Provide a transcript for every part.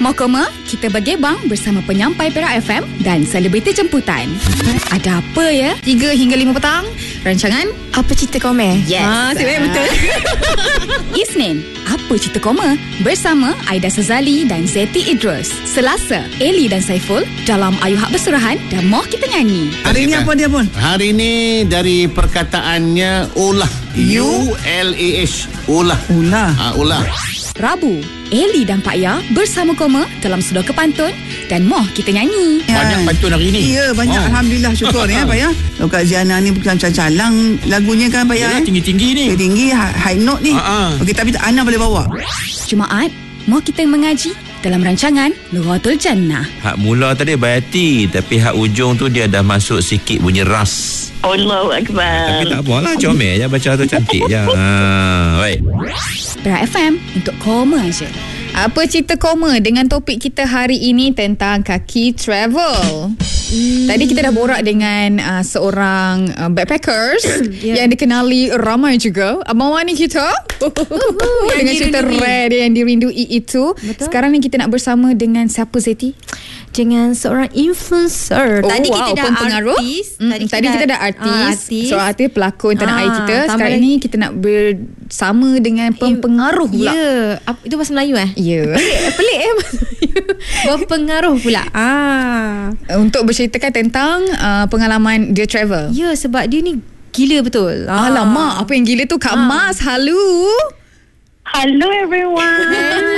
Mohkoma, kita bergebang bersama penyampai Perak FM dan selebriti jemputan. Ada apa ya? 3 hingga 5 petang. Rancangan Apa Cerita Koma? Yes. Betul. Isnin, Apa Cerita Koma bersama Aida Sazali dan Zeti Idrus. Selasa, Eli dan Saiful dalam Ayu Hak Bersurahan dan Moh Kita Nyanyi. Hari ni apa dia pun? Hari ni dari perkataannya ulah. U-L-A-H. Ulah. Ulah. Rabu, Eli dan Pak Ya bersama Koma dalam Sudah Kepantun dan Moh Kita Nyanyi. Banyak pantun hari ni. Ya, banyak. Alhamdulillah, syukur ya Pak Ya. Kalau Kak Ziana ni bukan calang lagunya kan Pak Ya. Tinggi-tinggi ni. Tinggi, high note ni. Okey, tapi Ana boleh bawa. Jumaat, Moh Kita Mengaji dalam rancangan Nuratul Jannah. Hak mula tadi Bayati, tapi hak ujung tu dia dah masuk sikit bunyi ras. Allahu Akbar. Tapi tak apalah, comel je baca tu, cantik je. Baik. Perak FM untuk Koma je. Apa Cerita Koma dengan topik kita hari ini tentang kaki travel. Tadi kita dah borak dengan seorang backpackers yang dikenali ramai juga. Abang Wani kita dengan cerita rare dia yang dirindui itu. Betul. Sekarang ni kita nak bersama dengan siapa, Zeti? Dengan seorang influencer. Tadi kita dah pengaruh. artis. Tadi kita dah artis. Seorang artis, pelakon tanah air kita. Sekarang lagi. ni kita nak bersama dengan pengaruh pula. Ya. Itu bahasa Melayu Ya. Pelik bahasa Melayu. Berpengaruh pula. Untuk berceritakan tentang pengalaman dia travel. Ya, sebab dia ni gila betul. Alamak, apa yang gila tu Kak Mas. Halo. Hello everyone.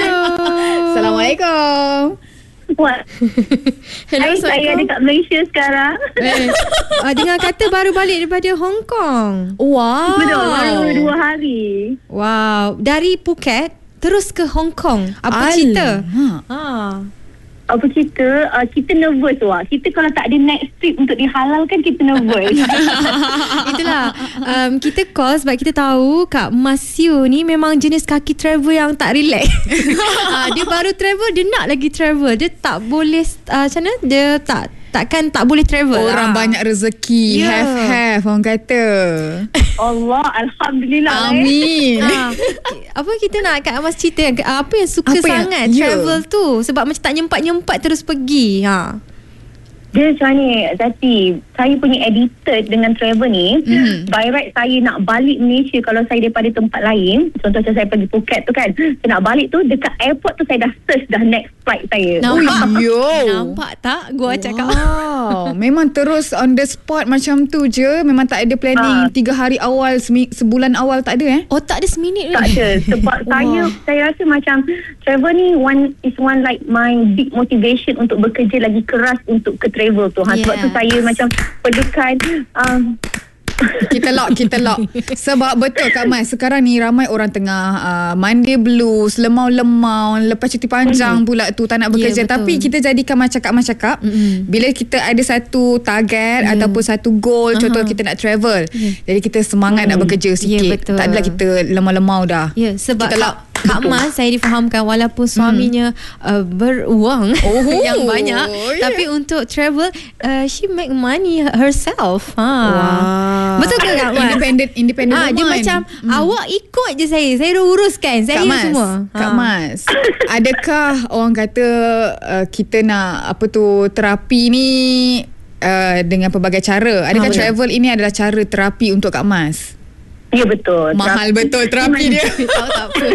Assalamualaikum. What? Hello, Saya ada kat Malaysia sekarang. Dengar kata baru balik daripada Hong Kong. Wow. Betul, baru 2 hari. Wow. Dari Phuket terus ke Hong Kong. Apa cerita? Apa cerita? Kita nervous wah. Kita kalau tak ada next trip untuk dihalalkan, kita nervous. Itulah. Kita call sebab kita tahu Kak Masyu ni memang jenis kaki travel yang tak relax. Dia baru travel, dia nak lagi travel. Dia tak boleh macam mana? Dia takkan tak boleh travel. Orang banyak rezeki. Have orang kata. Allah, Alhamdulillah. Amin. Apa kita nak Kak Mas cerita apa yang suka sangat travel tu? Sebab macam tak nyempat terus pergi. Dia macam ni, Zati, saya punya editor dengan travel ni, by right saya nak balik Malaysia kalau saya daripada tempat lain. Contoh macam saya pergi Phuket tu kan, saya nak balik tu, dekat airport tu saya dah search dah next flight saya. Nampak tak gua cakap? Wow. Memang terus on the spot macam tu je. Memang tak ada planning 3 hari awal, sebulan awal tak ada Oh, tak ada seminit Tak ada. Sebab saya rasa macam travel ni one like my big motivation untuk bekerja lagi keras untuk ke travel tu. Sebab tu saya macam perlukan Kita lock. Sebab betul Kak Mas, sekarang ni ramai orang tengah Monday blues, lemau-lemau, lepas cuti panjang pula tu tak nak bekerja. Tapi kita jadikan macam Kak Mas cakap, bila kita ada satu target ataupun satu goal, contoh kita nak travel, jadi kita semangat nak bekerja sikit. Tak adalah kita lemau-lemau dah. Ya, sebab kita lock. Kak Mas saya difahamkan walaupun suaminya beruang yang banyak, tapi untuk travel she make money herself. Wow. Betul ke Kak Mas? Independent woman. Dia macam awak ikut je saya dah uruskan saya semua. Kak Mas, adakah orang kata kita nak terapi ni dengan pelbagai cara? Adakah travel ini adalah cara terapi untuk Kak Mas? Ya, betul. Mahal betul terapi dia. Tahu tak apa.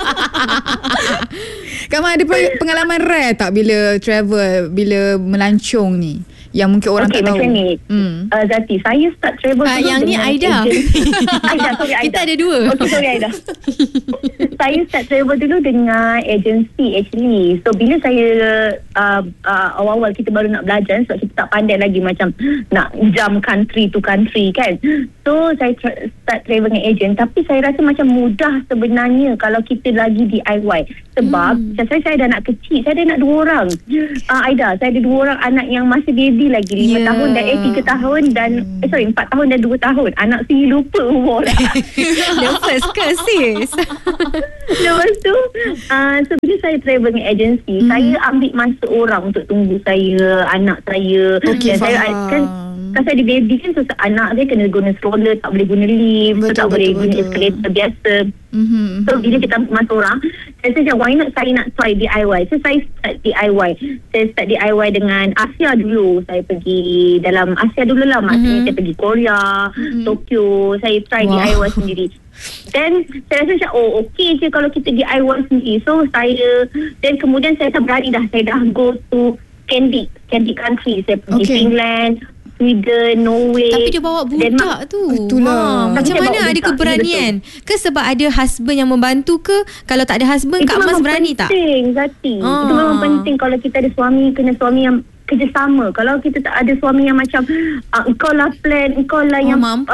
Kak Mas ada pengalaman rare tak bila travel, bila melancong ni? Yang mungkin orang tak tahu. Macam ni. Zati, saya start travel dulu yang ni Aida. Aida. Kita ada 2. Okay, sorry Aida. Saya start travel dulu dengan agency actually. So bila saya awal-awal kita baru nak belajar sebab kita tak pandai lagi macam nak jump country to country kan. So saya start travel dengan agent. Tapi saya rasa macam mudah sebenarnya kalau kita lagi DIY. Sebab saya dah nak kecil. Saya dah nak 2 orang. Aida, saya ada 2 orang anak yang masih baby lagi. 5 tahun dan 3 tahun dan 4 tahun dan 2 tahun. Anak sini lupa umur dah. The first ke sis? Lepas tu bila saya travel dengan agency, saya ambil masa orang untuk tunggu saya, anak saya. Okay, dan saya kan Pasal dia baby kan, so anak dia kena guna stroller, tak boleh guna lift, tak boleh guna escalator biasa. So bila kita masuk orang, saya cakap why not saya nak try DIY. So saya start DIY. Saya start DIY dengan Asia dulu. Saya pergi dalam Asia dulu lah. Maksudnya saya pergi Korea, Tokyo. Saya try DIY sendiri. Then saya rasa macam okay je kalau kita DIY sendiri. So saya, dan kemudian saya berani dah. Saya dah go to Scandinavian country. Saya pergi Finland, Sweden, Norway. Tapi dia bawa budak tu. Itulah. Macam mana ada keberanian? Ke sebab ada husband yang membantu ke? Kalau tak ada husband, Kak Mas berani tak? Itu memang penting, Zati. Itu memang penting. Kalau kita ada suami, kena suami yang kerjasama. Kalau kita tak ada suami yang macam engkau lah plan, engkau lah yang mampu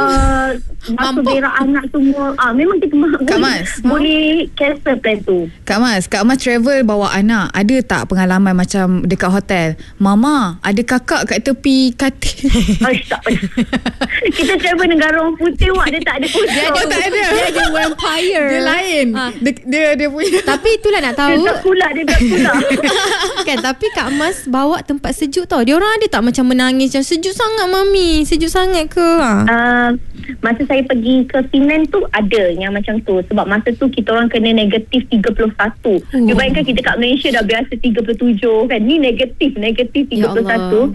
berak anak semua, memang kita boleh cancel plan tu. Kak Mas travel bawa anak, ada tak pengalaman macam dekat hotel, mama ada kakak kat tepi katil? Tak pernah. Kita travel negara orang putih, dia tak ada kosong. Tak ada. Dia ada vampire. Dia lain. Dia punya. Tapi itulah nak tahu. Dia tak pula. Kan, tapi Kak Mas bawa tempat sejuk tau. Dia orang ada tak macam menangis macam sejuk sangat mami, sejuk sangat ke? Masa saya pergi ke Finland tu ada yang macam tu. Sebab masa tu kita orang kena negatif 31. Dia bayangkan kita kat Malaysia dah biasa 37 kan. Ni negatif 31.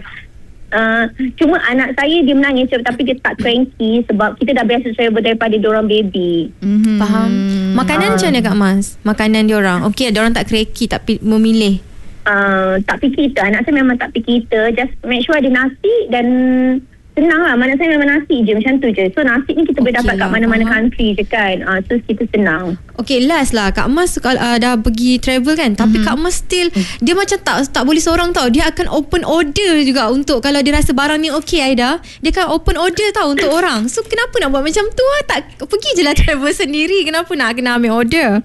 Cuma anak saya dia menangis tapi dia tak cranky sebab kita dah biasa travel daripada diorang baby. Faham. Makanan macam mana Kak Mas? Makanan diorang okey, diorang tak cranky tapi memilih. Tak fikir kita. Anak saya memang tak fikir kita. Just make sure ada nasi dan senang lah. Anak saya memang nasi je, macam tu je. So nasi ni kita boleh dapat kat mana-mana country je kan. So kita senang. Okay, last lah Kak Mas dah pergi travel kan. Tapi Kak Mas still dia macam tak boleh seorang tau. Dia akan open order juga untuk kalau dia rasa barang ni okay Aida, dia akan open order tau untuk orang. So kenapa nak buat macam tu lah? Tak pergi je lah travel sendiri. Kenapa nak kena ambil order?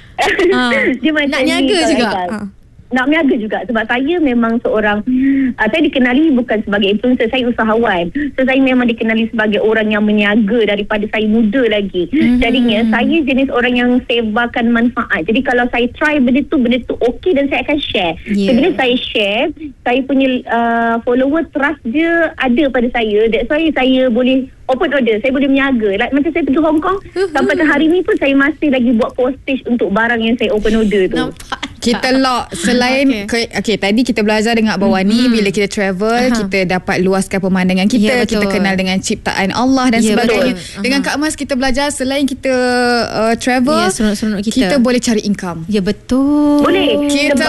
Dia macam nak niaga juga. Nak berniaga juga sebab saya memang seorang saya dikenali bukan sebagai influencer, saya usahawan. So saya memang dikenali sebagai orang yang berniaga daripada saya muda lagi. Jadinya saya jenis orang yang sebarkan manfaat. Jadi kalau saya try benda tu okey dan saya akan share. So bila saya share, saya punya follower trust dia ada pada saya. That's why saya boleh open order, saya boleh berniaga. Like macam saya pergi Hong Kong, sampai ke hari ni pun saya masih lagi buat postage untuk barang yang saya open order tu. Kita lock selain tadi kita belajar dengan bawah ni, bila kita travel kita dapat luaskan pemandangan kita, kita kenal dengan ciptaan Allah dan sebagainya. Dengan Kak Mas kita belajar selain kita travel, seronok-seronok kita boleh cari income. Ya betul. Boleh. Kita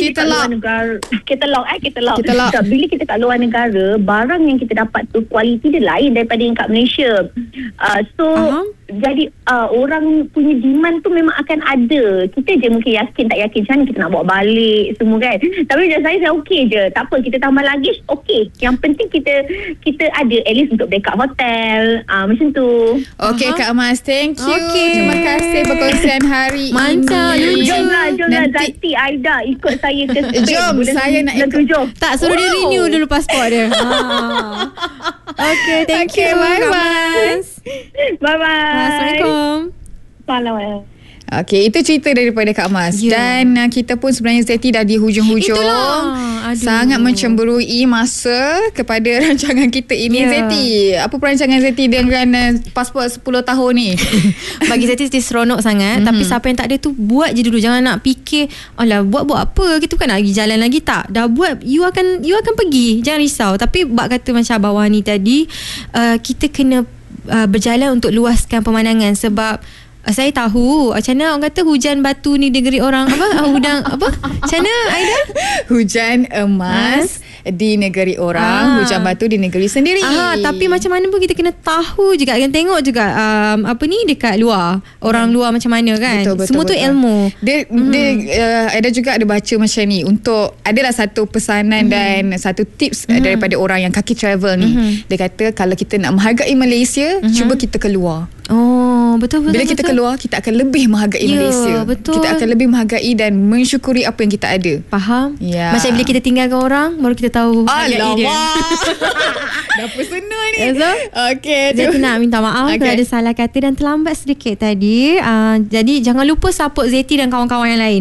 lock. Bila kita kat luar negara, barang yang kita dapat tu kualiti dia lain daripada yang kat Malaysia. Jadi orang punya demand tu memang akan ada. Kita je mungkin yakin tak yakin macam mana kita nak bawa balik semua kan. Tapi macam saya okey je. Tak apa, kita tambah luggage okey. Yang penting kita ada at least untuk backup hotel. Macam tu. Okey Kak Mas, thank you. Terima kasih perkongsian hari ini. Jomlah Zati, Aida ikut saya ke Spain. Jom, saya nak ikut. Tak, suruh dia renew dulu pasport dia. Okay, thank you. Bye-bye. Bye-bye. Assalamualaikum. Salam. Okey, itu cerita daripada Kak Mas. Dan kita pun sebenarnya Zeti dah di hujung-hujung. Sangat mencemburui masa kepada rancangan kita ini. Zeti, apa perancangan Zeti dengan pasport 10 tahun ni? Bagi Zeti seronok sangat. Tapi siapa yang tak ada tu, buat je dulu. Jangan nak fikir alah buat apa, kita bukan nak pergi jalan lagi. Tak, dah buat, you akan pergi. Jangan risau. Tapi bak kata macam bawah ni tadi, kita kena berjalan untuk luaskan pemandangan. Sebab saya tahu macam mana orang kata hujan batu ni negeri orang udang macam mana Aida? Hujan emas di negeri orang, hujan batu di negeri sendiri. Tapi macam mana pun kita kena tahu juga, kan tengok juga dekat luar, orang luar macam mana kan. Betul, semua tu ilmu. Dia ada juga ada baca macam ni, untuk adalah satu pesanan dan satu tips daripada orang yang kaki travel ni. Dia kata kalau kita nak menghargai Malaysia, cuba kita keluar. Betul. Bila kita keluar, kita akan lebih menghargai Malaysia. Betul. Kita akan lebih menghargai dan mensyukuri apa yang kita ada. Faham? Macam bila kita tinggalkan orang, baru kita tahu hargai dia. Dah personal ni. Okay, Zeti nak minta maaf kalau ada salah kata dan terlambat sedikit tadi. Jadi jangan lupa support Zeti dan kawan-kawan yang lain.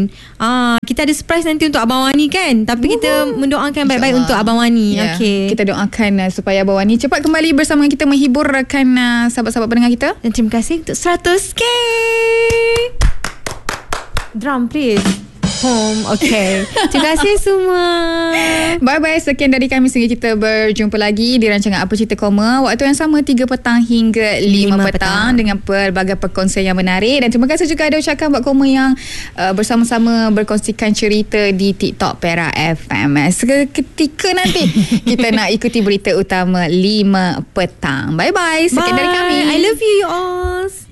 Kita ada surprise nanti untuk Abang Wani kan. Tapi kita mendoakan baik-baik untuk Abang Wani. Okay. Kita doakan supaya Abang Wani cepat kembali bersama kita, menghiburkan sahabat-sahabat pendengar kita. Dan terima kasih untuk 100K. Drum please. Okay. Terima kasih semua. Bye-bye. Sekian dari kami sehingga kita berjumpa lagi di rancangan Apa Cerita Koma. Waktu yang sama 3 petang hingga 5 petang dengan pelbagai perkongsian yang menarik. Dan terima kasih juga ada ucapkan buat Koma yang bersama-sama berkongsikan cerita di TikTok Perak FM. Seketika nanti kita nak ikuti berita utama 5 petang. Bye-bye. Sekian dari kami. I love you all.